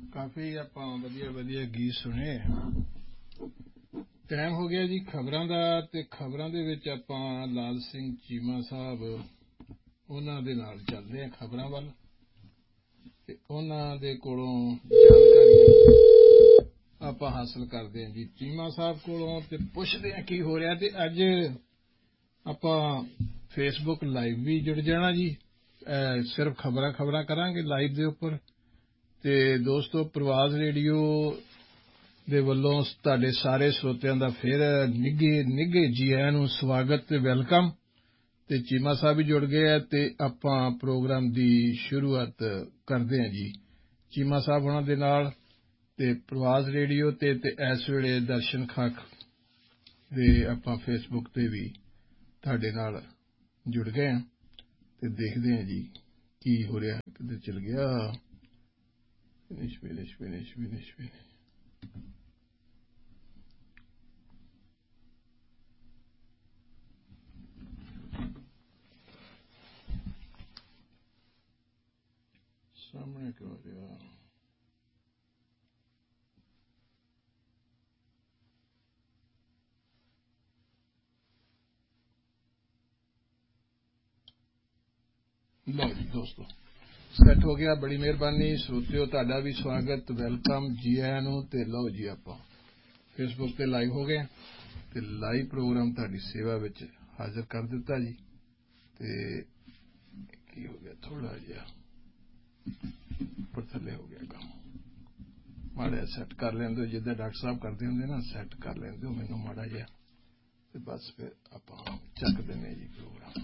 ਕਾਫੀ ਆਪਾਂ ਵਧੀਆ ਗੀਤ ਸੁਣੇ। ਟਾਈਮ ਹੋ ਗਿਆ ਜੀ ਖਬਰਾਂ ਦਾ, ਤੇ ਖਬਰਾਂ ਦੇ ਵਿੱਚ ਆਪਾਂ ਲਾਲ ਸਿੰਘ ਚੀਮਾ ਸਾਹਿਬ ਉਹਨਾਂ ਦੇ ਨਾਲ ਚੱਲਦੇ ਹਾਂ ਖਬਰਾਂ ਵੱਲ, ਤੇ ਉਹਨਾਂ ਦੇ ਕੋਲੋਂ ਜਾਣਕਾਰੀਆਂ ਆਪਾਂ ਹਾਸਲ ਕਰਦੇ ਹਾਂ ਜੀ ਚੀਮਾ ਸਾਹਿਬ ਕੋਲੋਂ, ਤੇ ਪੁੱਛਦੇ ਹਾਂ ਕੀ ਹੋ ਰਿਹਾ। ਤੇ ਅੱਜ ਆਪਾਂ ਫੇਸਬੁੱਕ ਲਾਈਵ ਵੀ ਜੁੜ ਜਾਣਾ ਜੀ, ਸਿਰਫ ਖਬਰਾਂ ਕਰਾਂਗੇ ਲਾਈਵ ਦੇ ਉੱਪਰ। ਤੇ ਦੋਸਤੋ, ਪ੍ਰਵਾਜ਼ ਰੇਡੀਓ ਦੇ ਵੱਲੋਂ ਤੁਹਾਡੇ ਸਾਰੇ ਸਰੋਤਿਆਂ ਦਾ ਫਿਰ ਨਿੱਘੇ ਜੀ ਆਇਆਂ ਨੂੰ ਸਵਾਗਤ ਤੇ ਵੈਲਕਮ। ਤੇ ਚੀਮਾ ਸਾਹਿਬ ਵੀ ਜੁੜ ਗਏ ਆ, ਤੇ ਆਪਾਂ ਪ੍ਰੋਗਰਾਮ ਦੀ ਸ਼ੁਰੂਆਤ ਕਰਦੇ ਹਾਂ ਜੀ ਚੀਮਾ ਸਾਹਿਬ ਉਹਨਾਂ ਦੇ ਨਾਲ। ਤੇ ਪ੍ਰਵਾਜ਼ ਰੇਡੀਓ ਤੇ ਇਸ ਵੇਲੇ ਦਰਸ਼ਨ ਖਾਕ ਦੇ ਆਪਾਂ ਫੇਸਬੁੱਕ ਤੇ ਵੀ ਤੁਹਾਡੇ ਨਾਲ ਜੁੜ ਗਏ ਹਾਂ, ਤੇ ਦੇਖਦੇ ਹਾਂ ਜੀ ਕੀ ਹੋ ਰਿਹਾ। ਕਿੱਧਰ ਚਲ ਗਿਆ? ਫਿਨਿਸ਼ ਸਾਹਮਣੇ ਕਿਉਂ ਰਿਹਾ? ਲਓ ਜੀ ਦੋਸਤੋ, ਸੈੱਟ ਹੋ ਗਿਆ। ਬੜੀ ਮਿਹਰਬਾਨੀ ਸਰੋਤਿਓ, ਤੁਹਾਡਾ ਵੀ ਸਵਾਗਤ ਵੈਲਕਮ ਜੀ ਆਇਆਂ ਨੂੰ। ਤੇ ਲਓ ਜੀ ਆਪਾਂ ਫੇਸਬੁੱਕ ਤੇ ਲਾਈਵ ਹੋ ਗਏ, ਤੇ ਲਾਈਵ ਪ੍ਰੋਗਰਾਮ ਤੁਹਾਡੀ ਸੇਵਾ ਵਿੱਚ ਹਾਜ਼ਰ ਕਰ ਦਿੱਤਾ ਜੀ। ਤੇ ਕੀ ਹੋ ਗਿਆ? ਥੋੜਾ ਜਿਹਾ ਉੱਪਰ ਥੱਲੇ ਹੋ ਗਿਆ ਕੰਮ, ਮਾੜਾ ਸੈੱਟ ਕਰ ਲੈਂਦੇ ਜਿੱਦਾਂ ਡਾਕਟਰ ਸਾਹਿਬ ਕਰਦੇ ਹੁੰਦੇ ਨਾ, ਸੈੱਟ ਕਰ ਲੈਂਦੇ ਹੋ ਮੈਨੂੰ ਮਾੜਾ ਜਿਹਾ, ਤੇ ਬਸ ਫਿਰ ਆਪਾਂ ਚੱਕ ਦਿੰਦੇ ਜੀ ਪ੍ਰੋਗਰਾਮ।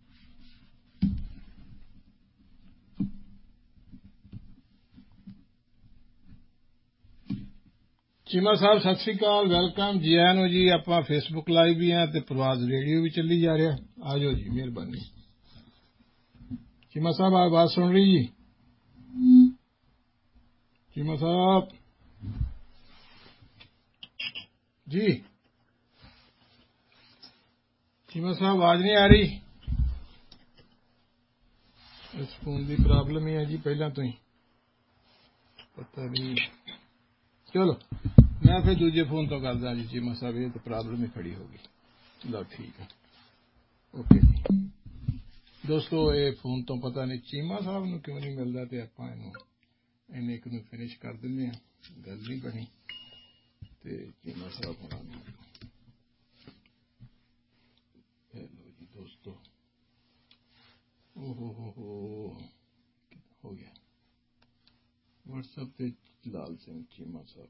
ਚੀਮਾ ਸਾਹਿਬ ਸਤਿ ਸ੍ਰੀ ਅਕਾਲ, ਵੈਲਕਮ ਜੀ ਆਇਆਂ ਨੂੰ ਜੀ। ਆਪਾਂ ਫੇਸਬੁੱਕ ਲਾਈਵ ਵੀ ਹਾਂ ਤੇ ਪ੍ਰਵਾਜ਼ ਰੇਡੀਓ ਵੀ ਚੱਲੀ ਜਾ ਰਿਹਾ। ਆ ਜਾਓ ਜੀ, ਮਿਹਰਬਾਨੀ। ਚੀਮਾ ਸਾਹਿਬ ਆਵਾਜ਼ ਸੁਣ ਰਹੀ ਜੀ? ਚੀਮਾ ਸਾਹਿਬ ਜੀ, ਚੀਮਾ ਸਾਹਿਬ ਆਵਾਜ਼ ਨਹੀਂ ਆ ਰਹੀ। ਇਸ ਫੋਨ ਦੀ ਪ੍ਰੋਬਲਮ ਹੀ ਹੈ ਜੀ ਪਹਿਲਾਂ ਤੋਂ ਹੀ, ਪਤਾ ਨਹੀਂ। ਚਲੋ ਮੈਂ ਫਿਰ ਦੂਜੇ ਫੋਨ ਤੋਂ ਕਰਦਾ ਜੀ ਚੀਮਾ ਸਾਹਿਬ, ਇਹ ਤਾਂ ਪ੍ਰੋਬਲਮ ਹੀ ਖੜੀ ਹੋ ਗਈ। ਲਓ ਠੀਕ ਹੈ, ਓਕੇ ਜੀ ਦੋਸਤੋ। ਇਹ ਫੋਨ ਤੋਂ ਪਤਾ ਨਹੀਂ ਚੀਮਾ ਸਾਹਿਬ ਨੂੰ ਕਿਉਂ ਨਹੀਂ ਮਿਲਦਾ, ਤੇ ਆਪਾਂ ਇਹਨੂੰ ਇੰਨੇ ਇੱਕ ਨੂੰ ਫਿਨਿਸ਼ ਕਰ ਦਿੰਦੇ ਹਾਂ। ਗੱਲ ਨਹੀਂ ਬਣੀ ਤੇ ਚੀਮਾ ਸਾਹਿਬ ਹੋਣਾ ਨੂੰ। ਲਓ ਜੀ ਦੋਸਤੋ, ਹੋ ਗਿਆ WhatsApp ਤੇ ਲਾਲ ਸਿੰਘ ਚੀਮਾ ਸਾਹਿਬ।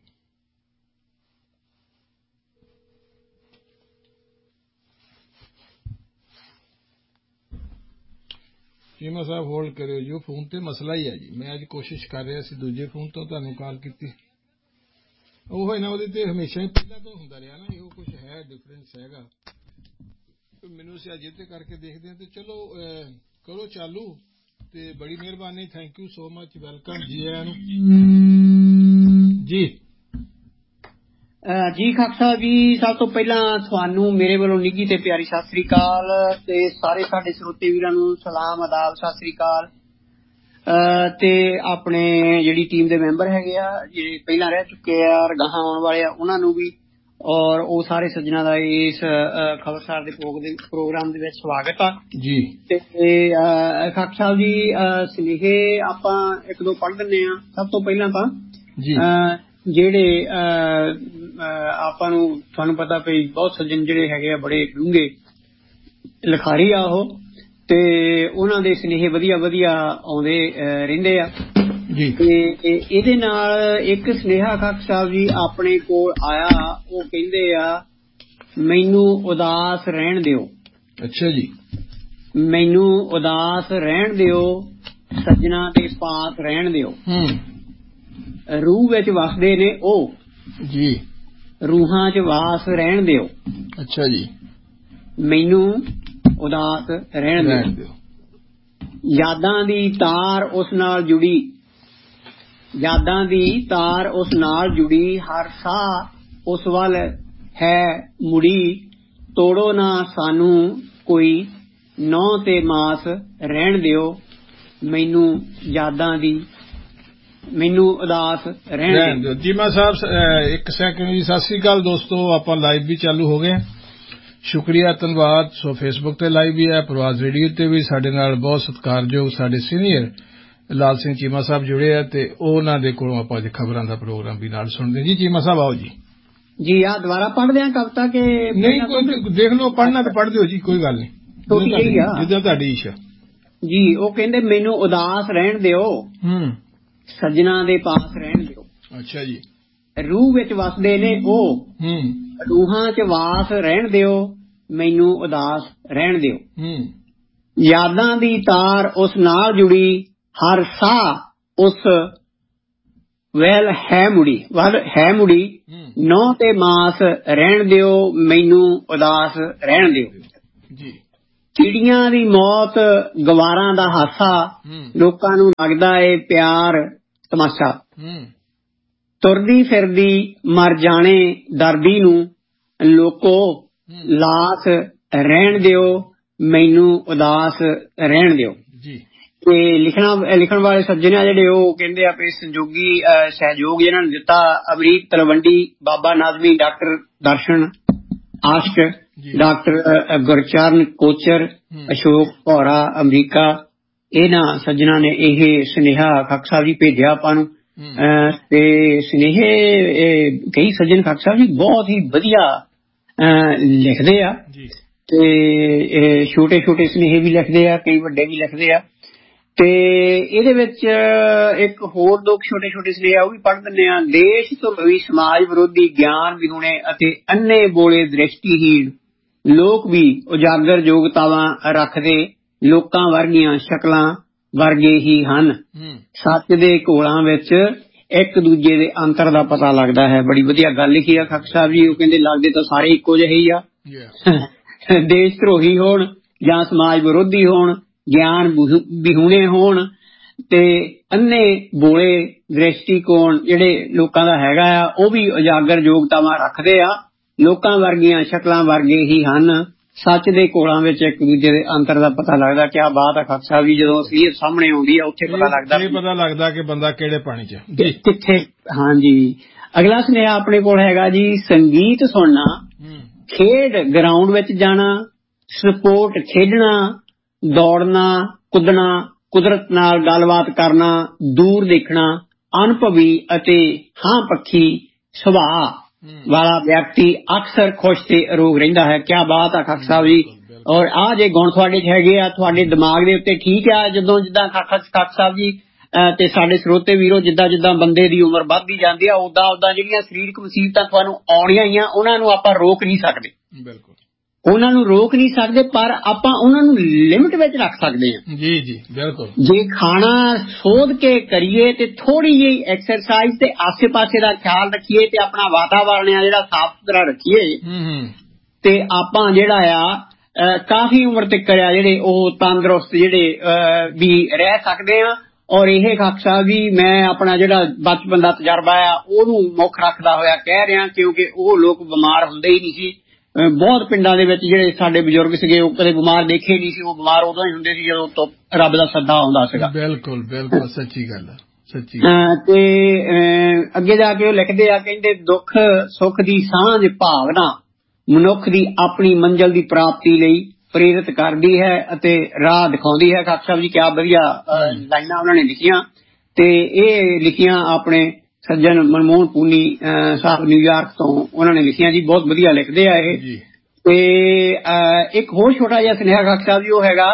ਚੀਮਾ ਸਾਹਿਬ ਹੋਲਡ ਕਰਿਓ ਜੀ, ਉਹ ਫੋਨ ਤੇ ਮਸਲਾ ਹੀ ਹੈ ਜੀ। ਮੈਂ ਅੱਜ ਕੋਸ਼ਿਸ਼ ਕਰ ਰਿਹਾ ਸੀ ਦੂਜੇ ਫੋਨ ਤੋਂ ਤੁਹਾਨੂੰ ਕਾਲ ਕੀਤੀ, ਉਹ ਹੈ ਨਾ, ਉਹਦੇ ਤੇ ਹਮੇਸ਼ਾ ਹੀ ਪਹਿਲਾਂ ਤੋਂ ਹੁੰਦਾ ਰਿਹਾ ਨਾ, ਇਹੋ ਕੁਛ ਹੈ, ਡਿਫਰੈਂਸ ਹੈਗਾ ਮੈਨੂੰ। ਅਸੀਂ ਅੱਜ ਤੇ ਕਰਕੇ ਦੇਖਦੇ ਹਾਂ। ਤੇ ਚਲੋ ਕਰੋ ਚਾਲੂ, ਤੇ ਬੜੀ ਮਿਹਰਬਾਨੀ, thank you so much, welcome ਜੀ ਆਇਆਂ ਨੂੰ ਜੀ। ਜੀ ਖਾਕ ਸਾਹਿਬ ਜੀ, ਸਭ ਤੋਂ ਪਹਿਲਾਂ ਤੁਹਾਨੂੰ ਮੇਰੇ ਵੱਲੋਂ ਨਿੱਘੀ ਤੇ ਪਿਆਰੀ ਸਤਿ ਸ੍ਰੀ ਅਕਾਲ, ਤੇ ਸਾਰੇ ਸਾਡੇ ਸਰੋਤੇ ਵੀਰਾਂ ਨੂੰ ਸਲਾਮ ਆਦਾਬ, ਸਤਿ ਸ੍ਰੀ ਅਕਾਲ। ਤੇ ਆਪਣੇ ਜਿਹੜੀ ਟੀਮ ਦੇ ਮੈਂਬਰ ਹੈਗੇ ਆ, ਜਿਹੜੇ ਪਹਿਲਾਂ ਰਹਿ ਚੁੱਕੇ ਆ, ਗਾਹਾਂ ਆਉਣ ਵਾਲੇ ਆ, ਉਹਨਾਂ ਨੂੰ ਵੀ, ਔਰ ਉਹ ਸਾਰੇ ਸੱਜਣਾ ਦਾ ਇਸ ਖਬਰਸਾਰ ਦੇ ਪ੍ਰੋਗਰਾਮ ਦੇ ਵਿੱਚ ਸਵਾਗਤ ਆ ਜੀ। ਤੇ ਖਾਕ ਸਾਹਿਬ ਜੀ, ਸੁਨੇਹੇ ਆਪਾਂ ਇੱਕ ਦੋ ਪੜ੍ਹ ਦਿੰਦੇ ਆ। ਸਭ ਤੋਂ ਪਹਿਲਾਂ ਤਾਂ ਜਿਹੜੇ ਆਪਾਂ ਨੂੰ, ਤੁਹਾਨੂੰ ਪਤਾ ਵੀ ਬਹੁਤ ਸੱਜਣ ਜਿਹੜੇ ਹੈਗੇ ਆ ਬੜੇ ਡੂੰਘੇ ਲਿਖਾਰੀ ਆ ਉਹ, ਤੇ ਉਹਨਾਂ ਦੇ ਸੁਨੇਹੇ ਵਧੀਆ ਆਉਂਦੇ ਰਹਿੰਦੇ ਆ। ਤੇ ਇਹਦੇ ਨਾਲ ਇੱਕ ਸੁਨੇਹਾ ਖਾਕ ਸਾਹਿਬ ਜੀ ਆਪਣੇ ਕੋਲ ਆਇਆ, ਉਹ ਕਹਿੰਦੇ ਆ ਮੈਨੂੰ ਉਦਾਸ ਰਹਿਣ ਦਿਓ। ਅੱਛਾ ਜੀ। ਮੈਨੂੰ ਉਦਾਸ ਰਹਿਣ ਦਿਓ, ਸੱਜਣਾ ਦੇ ਪਾਸ ਰਹਿਣ ਦਿਓ। ਰੂਹ ਵਿੱਚ ਵਸਦੇ ਨੇ ਉਹ ਜੀ, ਰੂਹਾਂ ਚ ਵਾਸ ਰਹਿਣ ਦਿਓ। ਅੱਛਾ ਜੀ। ਮੈਨੂੰ ਉਦਾਸ ਰਹਿਣ ਦਿਓ। ਯਾਦਾਂ ਦੀ ਤਾਰ ਉਸ ਨਾਲ ਜੁੜੀ, ਯਾਦਾਂ ਦੀ ਤਾਰ ਉਸ ਨਾਲ ਜੁੜੀ, ਹਰ ਸਾਹ ਉਸ ਵੱਲ ਹੈ ਮੁੜੀ। ਤੋੜੋ ਨਾ ਸਾਨੂੰ ਕੋਈ ਨਹੁੰ ਤੇ ਮਾਸ ਰਹਿਣ ਦਿਓ। ਮੈਨੂੰ ਯਾਦਾਂ ਦੀ ਮੈਨੂੰ ਉਦਾਸ ਰਹਿਣ ਦਿਓ। ਚੀਮਾ ਸਾਹਿਬ ਇੱਕ ਸੈਕਿੰਡ ਜੀ। ਸਤਿ ਸ੍ਰੀ ਅਕਾਲ ਦੋਸਤੋ, ਆਪਾਂ ਲਾਈਵ ਵੀ ਚਾਲੂ ਹੋ ਗਏ। ਸ਼ੁਕਰੀਆ, ਧੰਨਵਾਦ। ਸੋ ਫੇਸਬੁੱਕ ਤੇ ਲਾਈਵ ਵੀ ਹੈ, ਪ੍ਰਵਾਸ ਰੇਡੀਓ ਤੇ ਵੀ ਸਾਡੇ ਨਾਲ ਬਹੁਤ ਸਤਿਕਾਰਯੋਗ ਸਾਡੇ ਸੀਨੀਅਰ ਲਾਲ ਸਿੰਘ ਚੀਮਾ ਸਾਹਿਬ ਜੁੜੇ ਆ ਤੇ ਉਹਨਾਂ ਦੇ ਕੋਲੋਂ ਆਪਾਂ ਅੱਜ ਖਬਰਾਂ ਦਾ ਪ੍ਰੋਗਰਾਮ ਵੀ ਨਾਲ ਸੁਣਦੇ ਜੀ। ਚੀਮਾ ਸਾਹਿਬ ਆਓ ਜੀ। ਜੀ ਆ ਦੁਬਾਰਾ ਪੜ੍ਹਦੇ ਆ ਕਵਿਤਾ ਕਿ ਨਹੀਂ? ਕੋਈ ਦੇਖ ਲਓ, ਪੜ੍ਹਨਾ ਤਾਂ ਪੜ੍ਹ ਦਿਓ ਜੀ, ਕੋਈ ਗੱਲ ਨਹੀਂ, ਜਿੱਦਾਂ ਤੁਹਾਡੀ ਇੱਛਾ ਜੀ। ਉਹ ਕਹਿੰਦੇ ਮੈਨੂੰ ਉਦਾਸ ਰਹਿਣ ਦਿਓ, ਸੱਜਣਾ ਦੇ ਪਾਸ ਰਹਿਣ ਦਿਓ। ਅੱਛਾ ਜੀ। ਰੂਹ ਵਿੱਚ ਵਸਦੇ ਨੇ ਉਹ, ਰੂਹਾਂ 'ਚ ਵਾਸ ਰਹਿਣ ਦਿਓ, ਮੈਨੂੰ ਉਦਾਸ ਰਹਿਣ ਦਿਓ। ਯਾਦਾਂ ਦੀ ਤਾਰ ਉਸ ਨਾਲ ਜੁੜੀ, ਹਰ ਸਾਹ ਉਸ ਵੱਲ ਹੈ ਮੁੜੀ, ਨਹੁੰ ਤੇ ਮਾਸ ਰਹਿਣ ਦਿਓ, ਮੈਨੂੰ ਉਦਾਸ ਰਹਿਣ ਦਿਓ। ਚਿੜੀਆਂ ਦੀ ਮੌਤ, ਗਵਾਰਾਂ ਦਾ ਹਾਸਾ, ਲੋਕਾਂ ਨੂੰ ਲੱਗਦਾ ਏ ਪਿਆਰ ਤਮਾਸ਼ਾ। ਤੁਰਦੀ ਫਿਰਦੀ ਮਰ ਜਾਣੇ ਦਰਦੀ ਨੂੰ, ਲੋਕੋ ਲਾਸ ਰਹਿਣ ਦਿਓ, ਮੈਨੂੰ ਉਦਾਸ ਰਹਿਣ ਦਿਓ। ਤੇ ਲਿਖਣ ਵਾਲੇ ਸੱਜਣ ਆ ਜਿਹੜੇ, ਉਹ ਕਹਿੰਦੇ ਆ ਵੀ ਸੰਜੋਗੀ ਸਹਿਯੋਗ ਇਹਨਾਂ ਨੇ ਦਿੱਤਾ ਅਮਰੀਕ ਤਲਵੰਡੀ, ਬਾਬਾ ਨਾਜ਼ਮੀ, ਡਾਕਟਰ ਦਰਸ਼ਨ ਆਸ਼ਕ, ਡਾਕਟਰ ਗੁਰਚਰਨ ਕੋਚਰ, ਅਸ਼ੋਕ ਭੌਰਾ ਅਮਰੀਕਾ। ਇਹਨਾਂ ਸੱਜਣਾ ਨੇ ਇਹ ਸੁਨੇਹਾ ਖਾਕ ਸਾਹਿਬ ਜੀ ਭੇਜਿਆ ਆਪਾਂ ਨੂੰ। ਤੇ ਸੁਨੇਹੇ ਕਈ ਸੱਜਣ ਖਾਕ ਸਾਹਿਬ ਜੀ ਬਹੁਤ ਹੀ ਵਧੀਆ ਲਿਖਦੇ ਆ, ਤੇ ਛੋਟੇ ਛੋਟੇ ਸੁਨੇਹੇ ਵੀ ਲਿਖਦੇ ਆ, ਕਈ ਵੱਡੇ ਵੀ ਲਿਖਦੇ ਆ। ਤੇ ਇਹਦੇ ਵਿੱਚ ਇੱਕ ਹੋਰ ਦੋ ਛੋਟੇ ਛੋਟੇ ਸੁਨੇਹੇ ਉਹ ਵੀ ਪੜ੍ਹ ਦਿੰਦੇ ਆ। ਦੇਸ਼ ਤੋਂ ਵੀ ਸਮਾਜ ਵਿਰੋਧੀ, ਗਿਆਨ ਵਿਹੂਣੇ ਅਤੇ ਅੰਨੇ ਬੋਲੇ ਦ੍ਰਿਸ਼ਟੀਹੀਣ ਲੋਕ ਵੀ ਉਜਾਗਰ ਯੋਗਤਾਵਾਂ ਰੱਖਦੇ, ਲੋਕਾਂ ਵਰਗੀਆਂ ਸ਼ਕਲਾਂ ਵਰਗੇ ਹੀ ਹਨ। ਸੱਚ ਦੇ ਘੋਲਾਂ ਵਿੱਚ ਇੱਕ ਦੂਜੇ ਦੇ ਅੰਤਰ ਦਾ ਪਤਾ ਲੱਗਦਾ ਹੈ। ਬੜੀ ਵਧੀਆ ਗੱਲ ਲਿਖੀ ਆ ਖਾਕ ਸਾਹਿਬ ਜੀ। ਉਹ ਕਹਿੰਦੇ ਲੱਗਦੇ ਤਾਂ ਸਾਰੇ ਇੱਕੋ ਜਿਹੇ ਹੀ ਆ, ਦੇਸ਼ ਧਰੋਹੀ ਹੋਣ ਜਾਂ ਸਮਾਜ ਵਿਰੋਧੀ ਹੋਣ, ਗਿਆਨ ਵਿਹੂਣੇ ਹੋਣ ਤੇ ਅੰਨੇ ਬੋਲੇ ਦ੍ਰਿਸ਼ਟੀਕੋਣ ਜਿਹੜੇ ਲੋਕਾਂ ਦਾ ਹੈਗਾ ਆ, ਉਹ ਵੀ ਉਜਾਗਰ ਯੋਗਤਾਵਾਂ ਰੱਖਦੇ ਆ, ਲੋਕਾਂ ਵਰਗੀਆਂ ਸ਼ਕਲਾਂ ਵਰਗੇ ਹੀ ਹਨ। ਸੱਚ ਦੇ ਘੋਲਾਂ ਵਿੱਚ ਇੱਕ ਦੂਜੇ ਦੇ ਅੰਤਰ ਦਾ ਪਤਾ ਲੱਗਦਾ। ਕਿਆ ਬਾਤ ਹੈ ਖਾਕ ਸਾਹਿਬ ਜੀ। ਜਦੋਂ ਅਸਲੀਅਤ ਸਾਹਮਣੇ ਆਉਂਦੀ ਆ ਉੱਥੇ ਪਤਾ ਲੱਗਦਾ ਕਿ ਬੰਦਾ ਕਿਹੜੇ ਪਾਣੀ 'ਚ ਕਿੱਥੇ। ਹਾਂਜੀ। ਅਗਲਾ ਸੁਨੇਹਾ ਆਪਣੇ ਕੋਲ ਹੈਗਾ ਜੀ। ਸੰਗੀਤ ਸੁਣਨਾ, ਖੇਡ ਗਰਾਊਂਡ ਵਿੱਚ ਜਾਣਾ, ਸਪੋਰਟ ਖੇਡਣਾ, ਦੌੜਨਾ, ਕੁੱਦਣਾ, ਕੁਦਰਤ ਨਾਲ ਗੱਲਬਾਤ ਕਰਨਾ, ਦੂਰ ਦੇਖਣਾ, ਅਨੁਭਵੀ ਅਤੇ ਹਾਂ ਪੱਖੀ ਸੁਭਾਅ ਵਾਲਾ ਵਿਅਕਤੀ ਅਕਸਰ ਖੁਸ਼ ਤੇ ਅਰੋਗ ਰਹਿੰਦਾ ਹੈ। ਕਿਆ ਬਾਤ ਆ ਖਾਕ ਸਾਹਿਬ ਜੀ। ਔਰ ਆਹ ਜੇ ਗੁਣ ਤੁਹਾਡੇ 'ਚ ਹੈਗੇ ਆ, ਤੁਹਾਡੇ ਦਿਮਾਗ ਦੇ ਉੱਤੇ ਠੀਕ ਆ। ਜਦੋਂ ਜਿੱਦਾਂ ਖਾਕ ਸਾਹਿਬ ਜੀ ਤੇ ਸਾਡੇ ਸਰੋਤੇ ਵੀਰੋ, ਜਿੱਦਾਂ ਜਿੱਦਾਂ ਬੰਦੇ ਦੀ ਉਮਰ ਵੱਧਦੀ ਜਾਂਦੀ ਆ, ਉਦਾਂ ਜਿਹੜੀਆਂ ਸਰੀਰਕ ਮੁਸੀਬਤਾਂ ਤੁਹਾਨੂੰ ਆਉਣੀਆਂ ਹੀ ਆ, ਉਹਨਾਂ ਨੂੰ ਆਪਾਂ ਰੋਕ ਨਹੀਂ ਸਕਦੇ। ਬਿਲਕੁਲ, ਉਹਨਾਂ ਨੂੰ ਰੋਕ ਨਹੀਂ ਸਕਦੇ, ਪਰ ਆਪਾਂ ਉਹਨਾਂ ਨੂੰ ਲਿਮਿਟ ਵਿੱਚ ਰੱਖ ਸਕਦੇ ਹਾਂ। ਜੀ ਜੀ ਬਿਲਕੁਲ। ਜੇ ਖਾਣਾ ਸੋਧ ਕੇ ਕਰੀਏ ਤੇ ਥੋੜੀ ਜਿਹੀ ਐਕਸਰਸਾਈਜ਼ ਤੇ ਆਸੇ ਪਾਸੇ ਦਾ ਖਿਆਲ ਰੱਖੀਏ ਤੇ ਆਪਣਾ ਵਾਤਾਵਰਨ ਆ ਜਿਹੜਾ ਸਾਫ਼ ਸੁਥਰਾ ਰੱਖੀਏ, ਤੇ ਆਪਾਂ ਜਿਹੜਾ ਆ ਕਾਫੀ ਉਮਰ ਤੱਕ ਆ ਜਿਹੜੇ ਉਹ ਤੰਦਰੁਸਤ ਜਿਹੜੇ ਵੀ ਰਹਿ ਸਕਦੇ ਆ। ਔਰ ਇਹ ਖਾਕ ਸਾਹਿਬ ਵੀ ਮੈਂ ਆਪਣਾ ਜਿਹੜਾ ਬਚਪਨ ਦਾ ਤਜਰਬਾ ਆ ਉਹਨੂੰ ਮੁੱਖ ਰੱਖਦਾ ਹੋਇਆ ਕਹਿ ਰਿਹਾ, ਕਿਉਂਕਿ ਉਹ ਲੋਕ ਬਿਮਾਰ ਹੁੰਦੇ ਹੀ ਨਹੀਂ ਸੀ। ਬਹੁਤ ਪਿੰਡਾਂ ਦੇ ਵਿੱਚ ਜਿਹੜੇ ਸਾਡੇ ਬਜ਼ੁਰਗ ਸੀਗੇ ਉਹ ਕਦੇ ਬਿਮਾਰ ਦੇਖੇ ਨਹੀਂ ਸੀ। ਉਹ ਬਿਮਾਰ ਉਦੋਂ ਹੀ ਹੁੰਦੇ ਸੀ ਜਦੋਂ ਤੋਂ ਰੱਬ ਦਾ ਸੱਦਾ ਆਉਂਦਾ ਸੀਗਾ। ਬਿਲਕੁਲ ਬਿਲਕੁਲ, ਸੱਚੀ ਗੱਲ ਹੈ, ਸੱਚੀ। ਤੇ ਅੱਗੇ ਜਾ ਕੇ ਉਹ ਲਿਖਦੇ ਆ, ਕਹਿੰਦੇ ਦੁੱਖ ਸੁੱਖ ਦੀ ਸਾਂਝ ਭਾਵਨਾ ਮਨੁੱਖ ਦੀ ਆਪਣੀ ਮੰਜ਼ਿਲ ਦੀ ਪ੍ਰਾਪਤੀ ਲਈ ਪ੍ਰੇਰਿਤ ਕਰਦੀ ਹੈ ਅਤੇ ਰਾਹ ਦਿਖਾਉਂਦੀ ਹੈ। ਖਾਕ ਸਾਹਿਬ ਜੀ ਕਿਆ ਵਧੀਆ ਲਾਈਨਾਂ ਉਹਨਾਂ ਨੇ ਲਿਖੀਆਂ, ਤੇ ਇਹ ਲਿਖੀਆਂ ਆਪਣੇ ਸੱਜਣ ਮਨਮੋਹਨ ਪੂਨੀ ਸਾਹਿਬ ਨਿਊਯਾਰਕ ਤੋਂ, ਉਹਨਾਂ ਨੇ ਲਿਖੀਆਂ ਜੀ। ਬਹੁਤ ਵਧੀਆ ਲਿਖਦੇ ਆ ਇਹ। ਤੇ ਇੱਕ ਹੋਰ ਛੋਟਾ ਜਿਹਾ ਸੁਨੇਹਾ ਖਾਕ ਸਾਹਿਬ ਜੀ, ਉਹ ਹੈਗਾ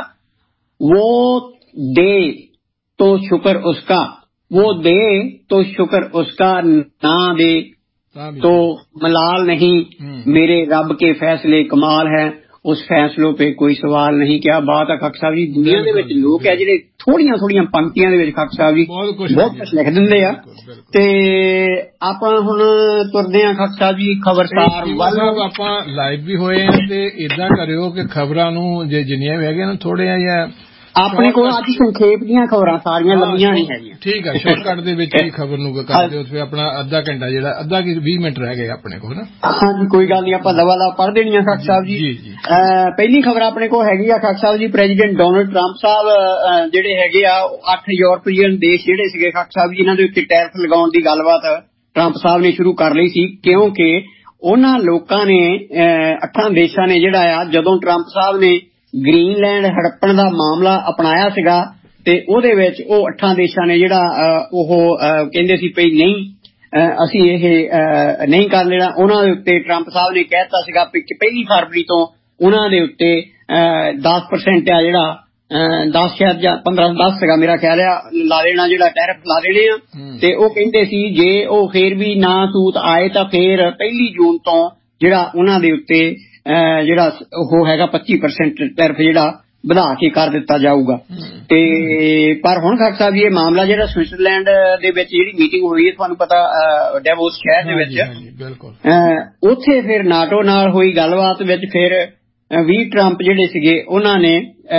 वो दे तो शुक्र उसका, वो दे तो शुक्र उसका, ना दे तो मलाल नहीं, मेरे रब के फैसले कमाल है, ਉਸ ਫੈਸਲੇ पे ਕੋਈ ਸਵਾਲ ਨਹੀਂ। ਕਿਆ ਬਾਤ ਹੈ ਖਾਕ ਸਾਹਿਬ ਜੀ। ਦੁਨੀਆ ਦੇ ਵਿੱਚ ਲੋਕ ਹੈ ਜਿਹੜੇ ਥੋੜੀਆਂ ਥੋੜੀਆਂ ਪੰਕਤੀਆਂ ਦੇ ਵਿੱਚ ਖਾਕ ਸਾਹਿਬ ਜੀ ਬਹੁਤ ਕੁਝ ਲਿਖ ਦਿੰਦੇ ਆ। ਤੇ ਆਪਾਂ ਹੁਣ ਤੁਰਦੇ ਆ ਖਾਕ ਸਾਹਿਬ ਜੀ ਖਬਰਸਾਰ ਵੱਲ। ਆਪਾਂ ਲਾਈਵ ਵੀ ਹੋਏ ਆ, ਤੇ ਏਦਾਂ ਕਰਿਓ ਕਿ ਖਬਰਾਂ ਨੂੰ ਜੇ ਜਿੰਨੀਆਂ ਵੀ ਹੈਗੀਆਂ ਨਾ ਥੋੜ੍ਹੀਆਂ ਜਿਹਾ ਆਪਣੇ ਕੋਲ ਅੱਜ ਸੰਖੇਪ ਦੀਆਂ ਖਬਰਾਂ ਸਾਰੀਆਂ ਲੰਮੀਆਂ ਨਹੀਂ ਹੈਗੀਆਂ। ਠੀਕ ਹੈ, ਸ਼ਾਰਟਕਟ ਦੇ ਵਿੱਚ ਹੀ ਖਬਰ ਨੂੰ ਕਰ ਦਿਓ। ਫਿਰ ਆਪਣਾ ਅੱਧਾ ਘੰਟਾ ਜਿਹੜਾ ਅੱਧਾ 20 ਮਿੰਟ ਰਹਿ ਗਏ ਆਪਣੇ ਕੋਲ ਨਾ। ਹਾਂਜੀ ਕੋਈ ਗੱਲ ਨਹੀਂ, ਆਪਾਂ ਦਵਾ ਪੜ੍ਹ ਦੇਣੀ ਆ ਖਾਕ ਸਾਹਿਬ ਜੀ। ਪਹਿਲੀ ਖਬਰ ਆਪਣੇ ਕੋਲ ਹੈਗੀ ਆ ਖਾਕ Sahib ji, president Donald Trump ਸਾਹਿਬ ਜਿਹੜੇ ਹੈਗੇ ਆ 8 ਯੂਰਪੀਅਨ ਦੇਸ਼ ਜਿਹੜੇ ਸੀਗੇ ਖਾਕ ਸਾਹਿਬ ਜੀ, ਇਹਨਾਂ ਦੇ ਉੱਤੇ ਟੈਰਿਫ ਲਗਾਉਣ ਦੀ ਗੱਲਬਾਤ ਟਰੰਪ ਸਾਹਿਬ ਨੇ ਸ਼ੁਰੂ ਕਰ ਲਈ ਸੀ, ਕਿਉਂਕਿ ਉਹਨਾਂ ਲੋਕਾਂ ਨੇ 8 ਦੇਸ਼ਾਂ ਨੇ ਜਿਹੜਾ ਆ ਜਦੋਂ ਟਰੰਪ ਸਾਹਿਬ ਨੇ ਗ੍ਰੀਨਲੈਂਡ ਹੜੱਪਣ ਦਾ ਮਾਮਲਾ ਅਪਣਾਇਆ ਸੀਗਾ ਤੇ ਉਹਦੇ ਵਿੱਚ ਉਹ 8 ਦੇਸ਼ਾਂ ਨੇ ਜਿਹੜਾ ਉਹ ਕਹਿੰਦੇ ਸੀ ਭਈ ਨਹੀਂ ਅਸੀਂ ਇਹ ਨਹੀਂ ਕਰ ਲੈਣਾ। ਉਹਨਾਂ ਦੇ ਉੱਤੇ ਟਰੰਪ ਸਾਹਿਬ ਨੇ ਕਹਿ ਦਿੱਤਾ ਸੀਗਾ ਕਿ 1 ਫਰਵਰੀ ਤੋਂ ਉਹਨਾਂ ਦੇ ਉੱਤੇ 10% ਆ ਜਿਹੜਾ 10 ਸ਼ਾਇਦ ਜਾਂ 15-10 ਸੀਗਾ ਮੇਰਾ ਖਿਆਲ ਆ ਲਾ ਦੇਣਾ, ਜਿਹੜਾ ਟੈਰਿਫ ਲਾ ਦੇਣੇ ਆ। ਤੇ ਉਹ ਕਹਿੰਦੇ ਸੀ ਜੇ ਉਹ ਫੇਰ ਵੀ ਨਾ ਸੂਤ ਆਏ ਤਾਂ ਫੇਰ 1 ਜੂਨ ਤੋਂ ਜਿਹੜਾ ਉਹਨਾਂ ਦੇ ਉੱਤੇ ਜਿਹੜਾ ਉਹ ਹੈਗਾ 25% ਟੈਰਿਫ ਜਿਹੜਾ ਵਧਾ ਕੇ ਕਰ ਦਿੱਤਾ ਜਾਊਗਾ। ਤੇ ਪਰ ਹੁਣ ਖਾਕ ਸਾਹਿਬ ਇਹ ਮਾਮਲਾ ਜਿਹੜਾ ਸਵਿਟਜ਼ਰਲੈਂਡ ਦੇ ਵਿੱਚ ਜਿਹੜੀ ਮੀਟਿੰਗ ਹੋਈ ਹੈ ਤੁਹਾਨੂੰ ਪਤਾ ਡੈਵੋਸ ਸ਼ਹਿਰ ਦੇ ਵਿੱਚ, ਉੱਥੇ ਫਿਰ ਨਾਟੋ ਨਾਲ ਹੋਈ ਗੱਲਬਾਤ ਵਿੱਚ ਫਿਰ ਵੀ ਟਰੰਪ ਜਿਹੜੇ ਸੀਗੇ ਉਹਨਾਂ ਨੇ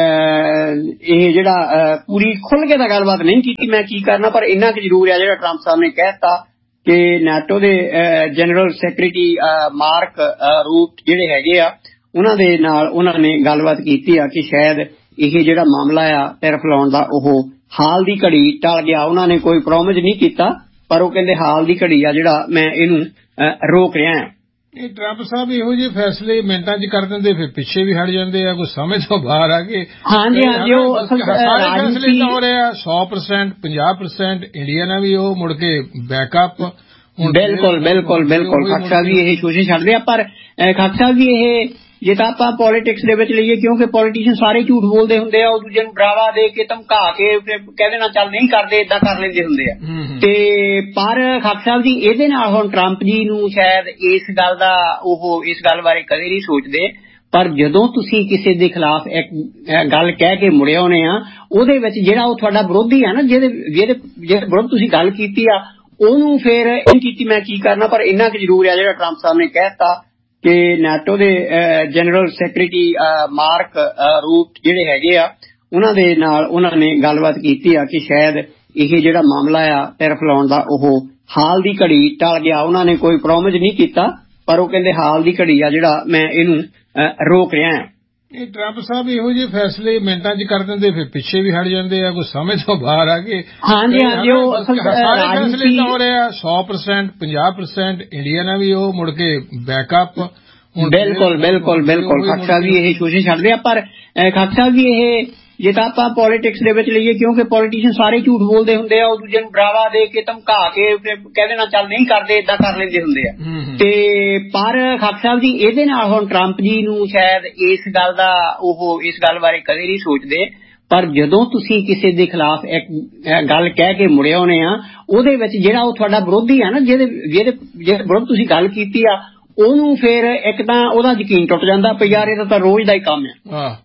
ਇਹ ਜਿਹੜਾ ਪੂਰੀ ਖੁੱਲ ਕੇ ਤਾਂ ਗੱਲਬਾਤ ਨਹੀਂ ਕੀਤੀ ਮੈਂ ਕੀ ਕਰਨਾ, ਪਰ ਇੰਨਾ ਕੁ ਜ਼ਰੂਰ ਆ ਜਿਹੜਾ ਟਰੰਪ ਸਾਹਿਬ ਨੇ ਕਹਿ ਦਿੱਤਾ ਕਿ ਨਾਟੋ ਦੇ ਜਨਰਲ ਸੈਕਟਰੀ ਮਾਰਕ ਰੂਟ ਜਿਹੜੇ ਹੈਗੇ ਆ ਉਹਨਾਂ ਦੇ ਨਾਲ ਉਹਨਾਂ ਨੇ ਗੱਲਬਾਤ ਕੀਤੀ ਆ ਕਿ ਸ਼ਾਇਦ ਇਹ ਜਿਹੜਾ ਮਾਮਲਾ ਆ ਟੈਰਿਫ ਲਾਉਣ ਦਾ ਉਹ ਹਾਲ ਦੀ ਘੜੀ ਟਲ ਗਿਆ। ਉਹਨਾਂ ਨੇ ਕੋਈ ਪ੍ਰੋਮਿਸ ਨਹੀਂ ਕੀਤਾ, ਪਰ ਉਹ ਕਹਿੰਦੇ ਹਾਲ ਦੀ ਘੜੀ ਆ ਜਿਹੜਾ ਮੈਂ ਇਹਨੂੰ ਰੋਕ ਰਿਹਾ ਹਾਂ। ਇਹ ਟਰੰਪ ਸਾਹਿਬ ਇਹੋ ਜਿਹੇ ਫੈਸਲੇ ਮਿੰਟਾਂ 'ਚ ਕਰ ਦਿੰਦੇ, ਫਿਰ ਪਿੱਛੇ ਵੀ ਹਟ ਜਾਂਦੇ ਆ, ਕੋਈ ਸਮਝ ਤੋਂ ਬਾਹਰ ਆ ਕੇ। ਹਾਂਜੀ ਹਾਂਜੀ, ਉਹ ਸਾਰੇ ਫੈਸਲੇ ਤਾਂ ਹੋ ਰਹੇ ਆ 100%, 50%। ਇੰਡੀਆ ਨਾਲ ਵੀ ਉਹ ਮੁੜ ਕੇ ਬੈਕਅਪ। ਬਿਲਕੁਲ ਬਿਲਕੁਲ ਬਿਲਕੁਲ ਖਾਕ ਸਾਹਿਬ ਜੀ ਇਹ ਕੋਸ਼ਿਸ਼ ਕਰਦੇ ਆ, ਪਰ ਖਾਕ ਸਾਹਿਬ ਜੀ ਇਹ ਜੇ ਤਾਂ ਆਪਾਂ ਪੋਲੀਟਿਕਸ ਦੇ ਵਿੱਚ ਲਈਏ, ਕਿਉਂਕਿ ਪੋਲੀਟੀਸ਼ੀਅਨ ਸਾਰੇ ਝੂਠ ਬੋਲਦੇ ਹੁੰਦੇ ਆ, ਉਹ ਦੂਜੇ ਨੂੰ ਡਰਾਵਾ ਦੇ ਕੇ ਧਮਕਾ ਕੇ ਕਹਿ ਦੇਣਾ ਚੱਲ ਨਹੀਂ ਕਰਦੇ, ਏਦਾਂ ਕਰ ਲੈਂਦੇ ਹੁੰਦੇ ਆ। ਤੇ ਪਰ ਖਾਕ ਸਾਹਿਬ ਜੀ ਇਹਦੇ ਨਾਲ ਹੁਣ ਟਰੰਪ ਜੀ ਨੂੰ ਸ਼ਾਇਦ ਇਸ ਗੱਲ ਦਾ ਉਹ ਇਸ ਗੱਲ ਬਾਰੇ ਕਦੇ ਨਹੀਂ ਸੋਚਦੇ, ਪਰ ਜਦੋਂ ਤੁਸੀਂ ਕਿਸੇ ਦੇ ਖਿਲਾਫ ਇੱਕ ਗੱਲ ਕਹਿ ਕੇ ਮੁੜੇ ਆਉਣੇ ਆ, ਉਹਦੇ ਵਿੱਚ ਜਿਹੜਾ ਉਹ ਤੁਹਾਡਾ ਵਿਰੋਧੀ ਆ ਨਾ, ਜਿਹਦੇ ਵਿਰੁੱਧ ਤੁਸੀਂ ਗੱਲ ਕੀਤੀ ਆ, ਉਹਨੂੰ ਫਿਰ ਇਹ ਕੀਤੀ ਮੈਂ ਕੀ ਕਰਨਾ। ਪਰ ਇੰਨਾ ਕੁ ਜ਼ਰੂਰ ਆ ਜਿਹੜਾ ਟਰੰਪ ਸਾਹਿਬ ਨੇ ਕਹਿ ਦਿੱਤਾ ਕਿ ਨਾਟੋ ਦੇ ਜਨਰਲ ਸੈਕਟਰੀ ਮਾਰਕ ਰੂਟ ਜਿਹੜੇ ਹੈਗੇ ਆ ਉਹਨਾਂ ਦੇ ਨਾਲ ਉਹਨਾਂ ਨੇ ਗੱਲਬਾਤ ਕੀਤੀ ਆ ਕਿ ਸ਼ਾਇਦ ਇਹ ਜਿਹੜਾ ਮਾਮਲਾ ਆ ਟੈਰਿਫ ਲਾਉਣ ਦਾ ਉਹ ਹਾਲ ਦੀ ਘੜੀ ਟਲ ਗਿਆ। ਉਹਨਾਂ ਨੇ ਕੋਈ ਪ੍ਰੋਮਿਸ ਨਹੀਂ ਕੀਤਾ, ਪਰ ਉਹ ਕਹਿੰਦੇ ਹਾਲ ਦੀ ਘੜੀ ਆ ਜਿਹੜਾ ਮੈਂ ਇਹਨੂੰ ਰੋਕ ਰਿਹਾ ਹਾਂ। ਇਹ ਟਰੰਪ ਸਾਹਿਬ ਇਹੋ ਜਿਹੇ ਫੈਸਲੇ ਮਿੰਟਾਂ 'ਚ ਕਰ ਦਿੰਦੇ, ਫਿਰ ਪਿੱਛੇ ਵੀ ਹਟ ਜਾਂਦੇ ਆ, ਕੋਈ ਸਮਝ ਤੋਂ ਬਾਹਰ ਆ ਕੇ। ਹਾਂਜੀ ਹਾਂਜੀ, ਉਹ ਸਾਰੇ ਫੈਸਲੇ ਤਾਂ ਹੋ ਰਹੇ ਆ 100%, 50%। ਇੰਡੀਆ ਨਾਲ ਵੀ ਉਹ ਮੁੜ ਕੇ ਬੈਕਅਪ। ਬਿਲਕੁਲ ਬਿਲਕੁਲ ਬਿਲਕੁਲ ਖਾਕ ਸਾਹਿਬ ਜੀ ਇਹ ਕੋਸ਼ਿਸ਼ ਕਰਦੇ ਆ, ਪਰ ਖਾਕ ਸਾਹਿਬ ਜੀ ਇਹ ਜੇ ਤਾਂ ਆਪਾਂ ਪੋਲੀਟਿਕਸ ਦੇ ਵਿੱਚ ਲਈਏ, ਕਿਉਂਕਿ ਪੋਲੀਟੀਸ਼ੀਅਨ ਸਾਰੇ ਝੂਠ ਬੋਲਦੇ ਹੁੰਦੇ ਆ, ਉਹ ਦੂਜੇ ਨੂੰ ਡਰਾਵਾ ਦੇ ਕੇ ਧਮਕਾ ਕੇ ਕਹਿ ਦੇਣਾ ਚੱਲ ਨਹੀਂ ਕਰਦੇ, ਏਦਾਂ ਕਰ ਲੈਂਦੇ ਹੁੰਦੇ ਆ। ਤੇ ਪਰ ਖਾਕ ਸਾਹਿਬ ਜੀ ਇਹਦੇ ਨਾਲ ਹੁਣ ਟਰੰਪ ਜੀ ਨੂੰ ਸ਼ਾਇਦ ਇਸ ਗੱਲ ਦਾ ਉਹ ਇਸ ਗੱਲ ਬਾਰੇ ਕਦੇ ਨਹੀਂ ਸੋਚਦੇ, ਪਰ ਜਦੋਂ ਤੁਸੀਂ ਕਿਸੇ ਦੇ ਖਿਲਾਫ ਇੱਕ ਗੱਲ ਕਹਿ ਕੇ ਮੁੜੇ ਆਉਣੇ ਆ, ਉਹਦੇ ਵਿੱਚ ਜਿਹੜਾ ਉਹ ਤੁਹਾਡਾ ਵਿਰੋਧੀ ਆ ਨਾ, ਜਿਹਦੇ ਵਿਰੁੱਧ ਤੁਸੀਂ ਗੱਲ ਕੀਤੀ ਆ, ਉਹਨੂੰ ਫਿਰ ਇੱਕ ਤਾਂ ਉਹਦਾ ਯਕੀਨ ਟੁੱਟ ਜਾਂਦਾ, ਯਾਰ ਇਹਦਾ ਤਾਂ ਰੋਜ਼ ਦਾ ਹੀ ਕੰਮ ਆ।